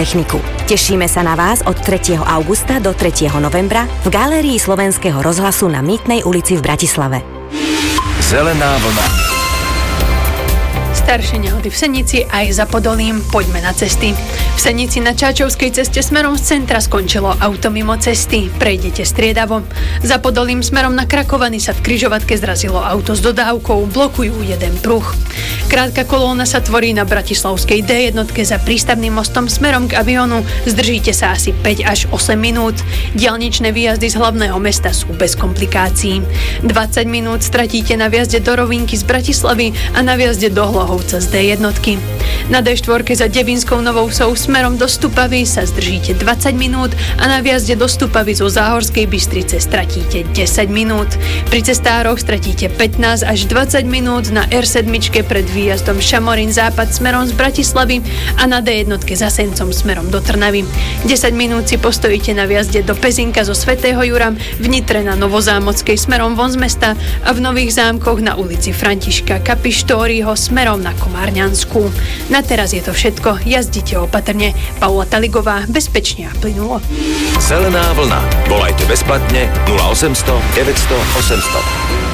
techniku. Tešíme sa na vás od 3. augusta do 3. novembra v galérii Slovenského rozhlasu na Mýtnej ulici v Bratislave. Zelená vlna. Staršie nehody v Senici aj za Podolím. Poďme na cesty. V Senici na Čáčovskej ceste smerom z centra skončilo auto mimo cesty. Prejdete striedavo. Za Podolím smerom na Krakovany sa v križovatke zrazilo auto s dodávkou. Blokujú jeden pruh. Krátka kolóna sa tvorí na bratislavskej D1 za prístavným mostom smerom k Avionu. Zdržíte sa asi 5 až 8 minút. Diaľničné výjazdy z hlavného mesta sú bez komplikácií. 20 minút stratíte na vjazde do Rovinky z Bratislavy a na vjazde do Hlohovca z D1. Na D4 za Devinskou Novou Vsou smerom do Stupavy sa zdržíte 20 minút a na vjazde do Stupavy zo Záhorskej Bystrice stratíte 10 minút. Pri cestároch stratíte 15 až 20 minút na R7 pred výjazdom Šamorín západ smerom z Bratislavy a na D1 za Sencom smerom do Trnavy. 10 minút si postojíte na vjazde do Pezinka zo Svätého Jura, v Nitre na Novozámockej smerom von z mesta a v Nových Zámkoch na ulici Františka Kapištóriho smerom na Komárňansku. Na teraz je to všetko. Jazdite opatrne. Paula Taligová, bezpečne a plynulo. Zelená vlna. Volajte bezplatne 0800 900 800.